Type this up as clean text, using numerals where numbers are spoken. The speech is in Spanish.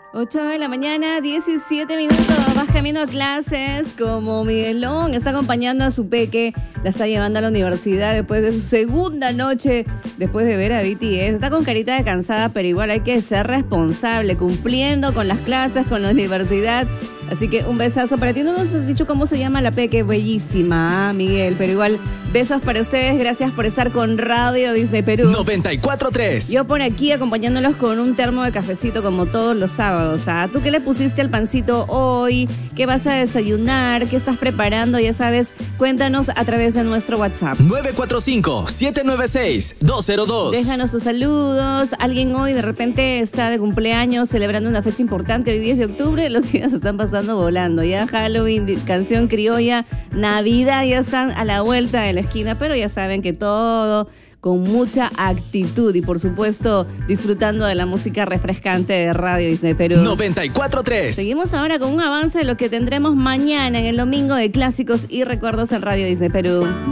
8 de la mañana, 17 minutos, vas camino a clases como Miguelón, está acompañando a su peque, la está llevando a la universidad después de su segunda noche, después de ver a BTS, está con carita de cansada, pero igual hay que ser responsable, cumpliendo con las clases, con la universidad, así que un besazo para ti. No nos has dicho cómo se llama la peque, bellísima, Miguel, pero igual besos para ustedes, gracias por estar con Radio Disney Perú 94.3. Yo por aquí acompañándolos con un termo de cafecito como todos los sábados. ¿Tú qué le pusiste al pancito hoy? ¿Qué vas a desayunar? ¿Qué estás preparando? Ya sabes, cuéntanos a través de nuestro WhatsApp 945-796-202. Déjanos tus saludos. Alguien hoy de repente está de cumpleaños celebrando una fecha importante, hoy 10 de octubre, los días están pasando volando. Ya Halloween, canción criolla, Navidad ya están a la vuelta de la esquina, pero ya saben que todo con mucha actitud y por supuesto disfrutando de la música refrescante de Radio Disney Perú 94.3. Seguimos ahora con un avance de lo que tendremos mañana en el domingo de clásicos y recuerdos en Radio Disney Perú.